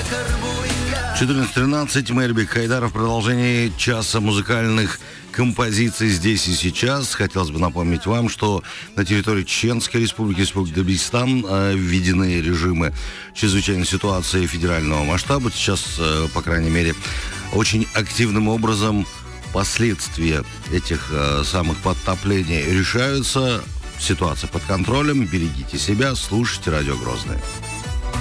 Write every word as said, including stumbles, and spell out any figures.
четырнадцать тринадцать. Мэрбик Хайдаров в продолжении часа музыкальных композиций здесь и сейчас. Хотелось бы напомнить вам, что на территории Чеченской Республики, Республики Дагестан э, введены режимы чрезвычайной ситуации федерального масштаба. Сейчас, э, по крайней мере, очень активным образом последствия этих э, самых подтоплений решаются. Ситуация под контролем. Берегите себя, слушайте Радио Грозное.